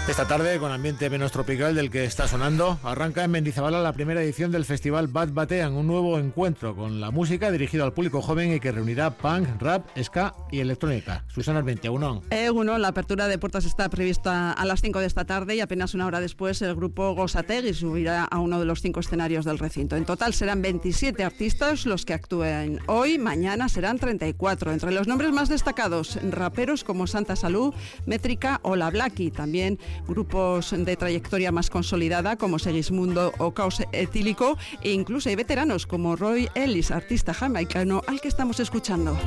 Esta tarde, con ambiente menos tropical del que está sonando, arranca en Mendizabala la primera edición del festival Bat Batean, un nuevo encuentro con la música dirigido al público joven y que reunirá punk, rap, ska y electrónica. Susana Armentia, Egunon. Egunon, la apertura de puertas está prevista a las 5 de esta tarde y apenas una hora después el grupo Gosategi subirá a uno de los 5 escenarios del recinto. En total serán 27 artistas los que actúen hoy, mañana serán 34. Entre los nombres más destacados, raperos como Santa Salud, Métrica o La Blackie, también grupos de trayectoria más consolidada como Segismundo o Caos Etílico, e incluso hay veteranos como Roy Ellis, artista jamaicano al que estamos escuchando.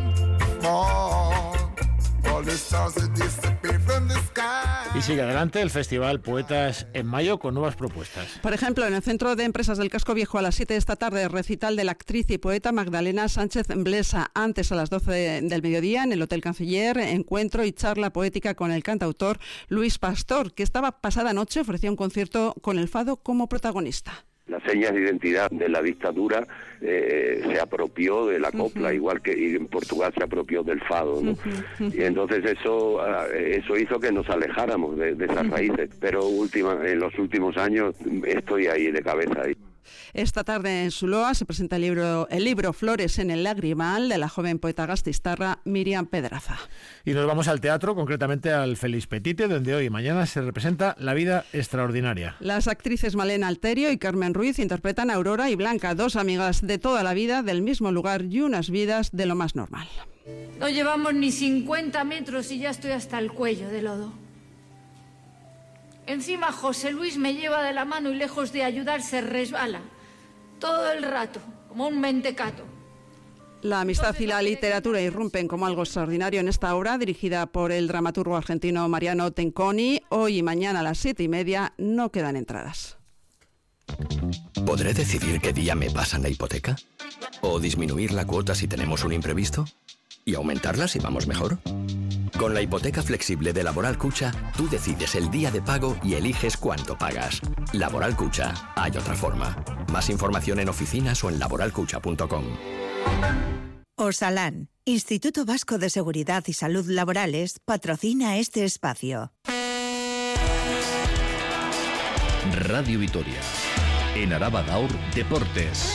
Y sigue adelante el Festival Poetas en mayo con nuevas propuestas. Por ejemplo, en el Centro de Empresas del Casco Viejo a las 7 de esta tarde, recital de la actriz y poeta Magdalena Sánchez Blesa. Antes, a las 12 del mediodía, en el Hotel Canciller, encuentro y charla poética con el cantautor Luis Pastor, que estaba pasada noche, ofrecía un concierto con el fado como protagonista. Las señas de identidad de la dictadura se apropió de la copla, igual que en Portugal se apropió del fado, ¿no? Y entonces eso hizo que nos alejáramos de esas raíces, pero en los últimos años estoy ahí de cabeza ahí. Esta tarde en Zuloa se presenta el libro Flores en el Lagrimal de la joven poeta gastistarra Miriam Pedraza. Y nos vamos al teatro, concretamente al Félix Petite, donde hoy y mañana se representa La vida extraordinaria. Las actrices Malena Alterio y Carmen Ruiz interpretan a Aurora y Blanca, dos amigas de toda la vida, del mismo lugar y unas vidas de lo más normal. No llevamos ni 50 metros y ya estoy hasta el cuello de lodo. Encima José Luis me lleva de la mano y lejos de ayudar se resbala. Todo el rato, como un mentecato. La amistad y la literatura irrumpen como algo extraordinario en esta obra, dirigida por el dramaturgo argentino Mariano Tenconi. Hoy y mañana a las 7:30 no quedan entradas. ¿Podré decidir qué día me pasan la hipoteca? ¿O disminuir la cuota si tenemos un imprevisto? ¿Y aumentarla si vamos mejor? Con la hipoteca flexible de Laboral Cucha, tú decides el día de pago y eliges cuánto pagas. Laboral Cucha, hay otra forma. Más información en oficinas o en laboralcucha.com. Osalan, Instituto Vasco de Seguridad y Salud Laborales, patrocina este espacio. Radio Vitoria. En Araba Gaur, Deportes.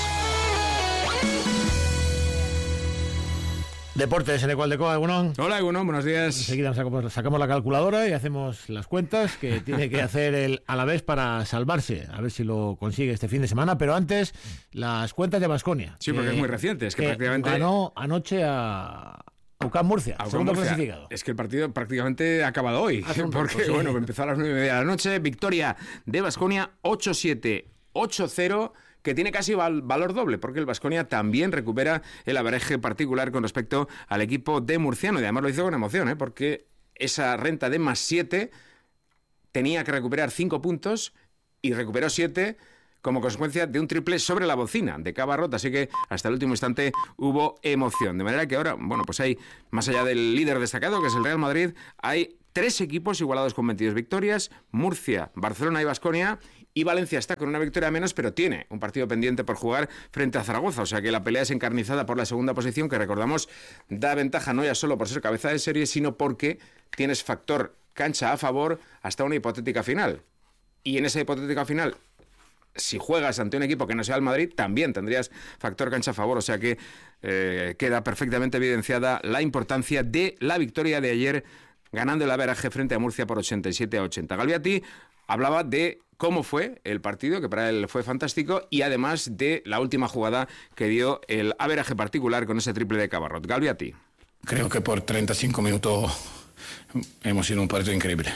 Deportes en Ecualdecoa, Egunon. Hola, Egunon, buenos días. Enseguida sacamos la calculadora y hacemos las cuentas que tiene que hacer el Alavés para salvarse. A ver si lo consigue este fin de semana. Pero antes, las cuentas de Baskonia. Sí, porque es muy reciente. Es que prácticamente ganó anoche a UCAM Murcia, segundo clasificado. Es que el partido prácticamente ha acabado hoy. Porque, sí. Bueno, empezó a las 9:30 de la noche. Victoria de Baskonia 8-7, 8-0. Que tiene casi valor doble, porque el Baskonia también recupera el averaje particular con respecto al equipo de Murciano, y además lo hizo con emoción, porque esa renta de +7 tenía que recuperar 5 puntos y recuperó 7 como consecuencia de un triple sobre la bocina de Cabarrot, así que hasta el último instante hubo emoción. De manera que ahora, bueno, pues hay, más allá del líder destacado, que es el Real Madrid, hay 3 equipos igualados con 22 victorias, Murcia, Barcelona y Baskonia, y Valencia está con una victoria menos, pero tiene un partido pendiente por jugar frente a Zaragoza, o sea que la pelea es encarnizada por la segunda posición, que recordamos da ventaja no ya solo por ser cabeza de serie, sino porque tienes factor cancha a favor hasta una hipotética final. Y en esa hipotética final, si juegas ante un equipo que no sea el Madrid, también tendrías factor cancha a favor, o sea que queda perfectamente evidenciada la importancia de la victoria de ayer, ganando el averaje frente a Murcia por 87-80. Galbiati hablaba de cómo fue el partido, que para él fue fantástico, y además de la última jugada que dio el averaje particular con ese triple de Cabarrot. Galbiati. Creo que por 35 minutos hemos sido un partido increíble.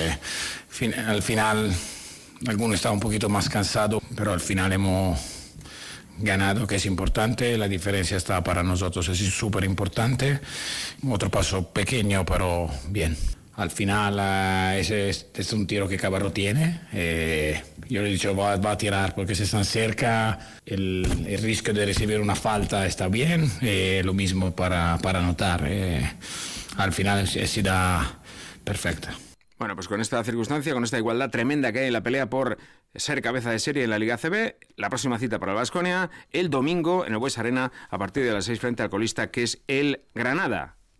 Al final, algunos estaban un poquito más cansados, pero al final hemos ganado, que es importante. La diferencia está para nosotros, es súper importante. Otro paso pequeño, pero bien. Al final ese es un tiro que Cabarrot tiene. Yo le he dicho va a tirar porque se están cerca. El riesgo de recibir una falta está bien. Lo mismo para anotar. Al final es sido perfecta. Bueno, pues con esta circunstancia, con esta igualdad tremenda que hay en la pelea por ser cabeza de serie en la Liga ACB, la próxima cita para el Baskonia el domingo en el Bues Arena a partir de las 6 frente al colista, que es el Granada.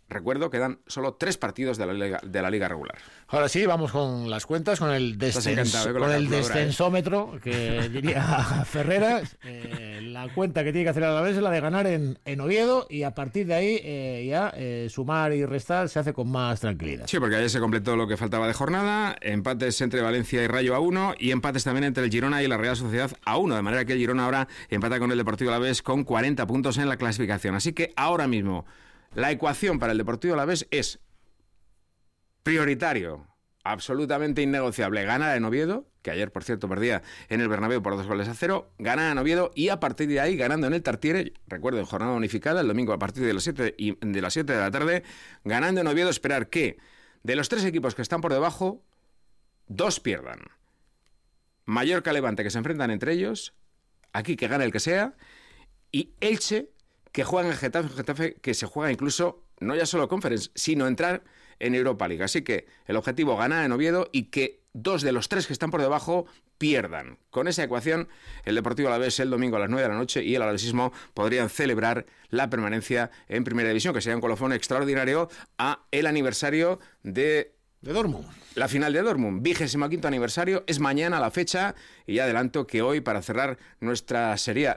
Recuerdo, quedan solo 3 partidos de la liga regular. Ahora sí, vamos con las cuentas, con el descensómetro, que diría Ferreras. La cuenta que tiene que hacer el Alavés es la de ganar en Oviedo, y a partir de ahí sumar y restar se hace con más tranquilidad. Sí, porque ayer se completó lo que faltaba de jornada, empates entre Valencia y Rayo a 1 y empates también entre el Girona y la Real Sociedad a 1, de manera que el Girona ahora empata con el Deportivo Alavés con 40 puntos en la clasificación. Así que ahora mismo la ecuación para el Deportivo Alavés es prioritario, absolutamente innegociable, ganar en Oviedo, que ayer, por cierto, perdía en el Bernabéu por 2-0, ganar en Oviedo y a partir de ahí, ganando en el Tartiere, recuerdo, en jornada unificada, el domingo a partir de las 7 de la tarde, ganando en Oviedo, esperar que de los 3 equipos que están por debajo, 2 pierdan. Mallorca, Levante, que se enfrentan entre ellos, aquí que gane el que sea, y Elche, que juega en Getafe, que se juega incluso, no ya solo Conference, sino entrar en Europa League. Así que el objetivo, ganar en Oviedo y que 2 de los 3 que están por debajo pierdan. Con esa ecuación, el Deportivo Alavés el domingo a las 9 de la noche y el alavesismo podrían celebrar la permanencia en Primera División, que sería un colofón extraordinario a el aniversario de Dortmund. La final de Dortmund, 25º aniversario, es mañana la fecha, y ya adelanto que hoy, para cerrar nuestra serie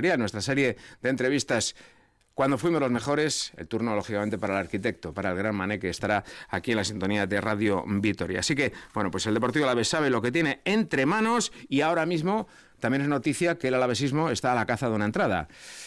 de entrevistas Cuando fuimos los mejores, el turno lógicamente para el arquitecto, para el gran Mané, que estará aquí en la sintonía de Radio Vitoria. Así que, bueno, pues el Deportivo Alavés sabe lo que tiene entre manos, y ahora mismo también es noticia que el alavesismo está a la caza de una entrada.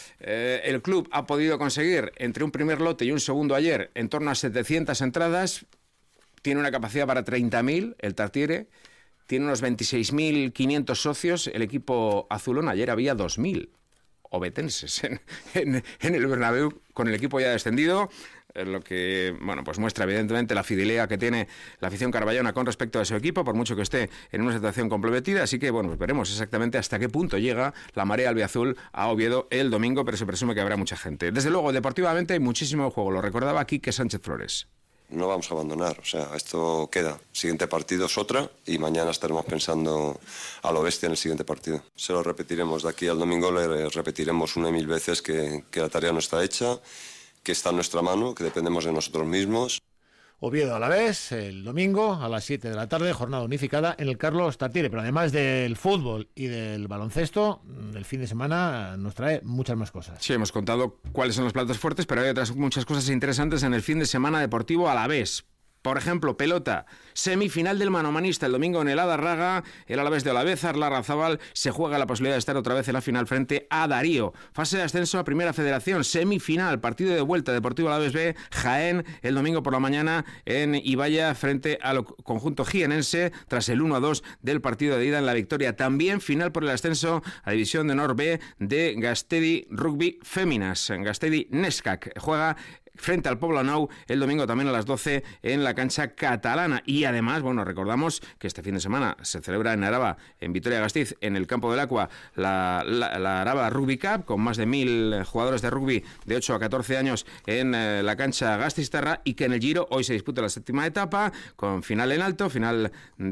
El club ha podido conseguir, entre un primer lote y un segundo ayer, en torno a 700 entradas. Tiene una capacidad para 30.000, el Tartiere. Tiene unos 26.500 socios. El equipo azulón, ayer había 2.000 obetenses en el Bernabéu, con el equipo ya descendido, lo que, bueno, pues muestra evidentemente la fidelidad que tiene la afición carballona con respecto a su equipo, por mucho que esté en una situación comprometida. Así que, bueno, pues veremos exactamente hasta qué punto llega la marea albiazul a Oviedo el domingo, pero se presume que habrá mucha gente. Desde luego, deportivamente hay muchísimo juego, lo recordaba Quique Sánchez Flores. No vamos a abandonar, o sea, esto queda. Siguiente partido es otra, y mañana estaremos pensando a lo bestia en el siguiente partido. Se lo repetiremos de aquí al domingo, le repetiremos 1 y 1000 veces que la tarea no está hecha, que está en nuestra mano, que dependemos de nosotros mismos. Oviedo Alavés, el domingo a las 7 de la tarde, jornada unificada en el Carlos Tartiere. Pero además del fútbol y del baloncesto, el fin de semana nos trae muchas más cosas. Sí, hemos contado cuáles son los platos fuertes, pero hay otras muchas cosas interesantes en el fin de semana deportivo alavés. Por ejemplo, pelota, semifinal del manomanista el domingo en el Adarraga. El Alavés de Olavézar, Larrazabal, se juega la posibilidad de estar otra vez en la final frente a Darío. Fase de ascenso a Primera Federación, semifinal, partido de vuelta, Deportivo Alavés B, Jaén, el domingo por la mañana en Ibaya frente al conjunto jienense, tras el 1-2 del partido de ida en la victoria. También final por el ascenso a División de Honor B de Gastedi Rugby Féminas. Gastedi Neskak juega frente al Poblenou el domingo también a las 12 en la cancha catalana. Y además, bueno, recordamos que este fin de semana se celebra en Araba, en Vitoria-Gasteiz, en el Campo del Aqua, la Araba Rugby Cup, con más de 1000 jugadores de rugby de 8 a 14 años en la cancha Gasteiztarra, y que en el Giro hoy se disputa la 7ª etapa, con final en alto, final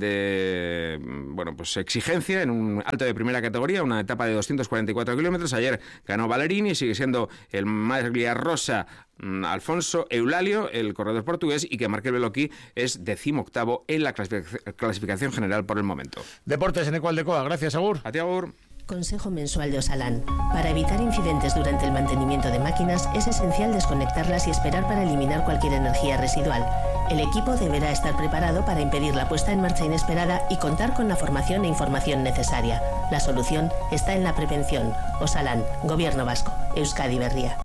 de, bueno, pues exigencia, en un alto de primera categoría, una etapa de 244 kilómetros. Ayer ganó Valerini, sigue siendo el Maglia Rosa Alfonso Eulalio, el corredor portugués, y que Markel Beloki es 18º en la clasificación general por el momento. Deportes en Ecualdecoa. Gracias, Agur. A ti, Agur. Consejo mensual de Osalan. Para evitar incidentes durante el mantenimiento de máquinas, es esencial desconectarlas y esperar para eliminar cualquier energía residual. El equipo deberá estar preparado para impedir la puesta en marcha inesperada y contar con la formación e información necesaria. La solución está en la prevención. Osalan, Gobierno Vasco, Euskadi Berria.